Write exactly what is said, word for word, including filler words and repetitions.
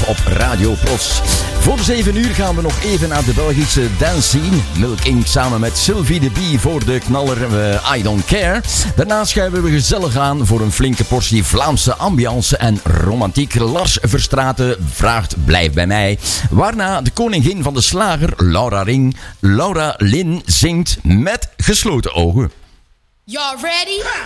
op Radio Pros. Voor zeven uur gaan we nog even naar de Belgische dance scene. Milk Inc samen met Sylvie de Bee voor de knaller uh, I Don't Care. Daarna schuiven we gezellig aan voor een flinke portie Vlaamse ambiance en romantiek. Lars Verstraeten vraagt Blijf bij mij. Waarna de koningin van de slager, Laura Ring, Laura Lynn zingt Met gesloten ogen. Y'all ready?